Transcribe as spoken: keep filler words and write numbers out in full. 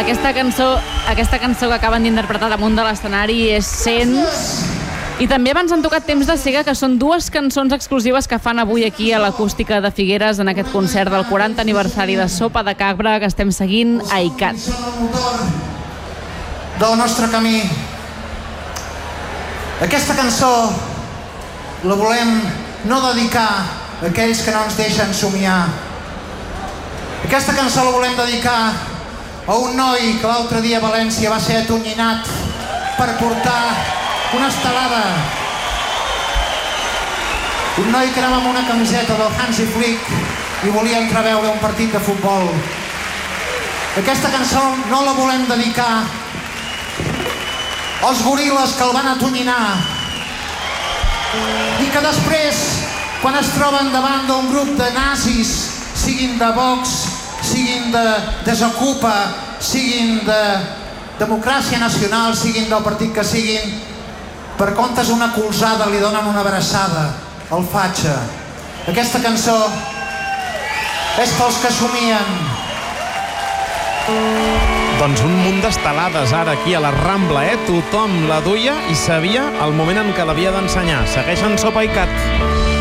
Aquesta cançó, aquesta cançó que acaben d'interpretar damunt de l'escenari és Sents. I també abans han tocat Temps de cega, que són dues cançons exclusives que fan avui aquí a l'Acústica de Figueres en aquest concert del quaranta aniversari de Sopa de Cabra que estem seguint a I C A T. Del nostre camí. Aquesta cançó la volem no dedicar a aquells que no ens deixen somiar. Aquesta cançó la volem dedicar a un noi que l'altre dia a València va ser atonyinat per portar una estelada. Un noi que anava amb una camiseta del Hansi Flick i volia entrar a veure un partit de futbol. Aquesta cançó no la volem dedicar als goril·les que el van atonyinar i que després, quan es troben davant d'un grup de nazis, siguin de Vox, siguin de Desocupa, siguin de Democràcia Nacional, siguin del partit que siguin, per comptes una colzada li donen una abraçada al fatxa. Aquesta cançó és pels que somien. Doncs un munt d'estelades ara aquí a la Rambla, eh? Tothom la duia i sabia el moment en què l'havia d'ensenyar. Segueixen Sopa i Cat.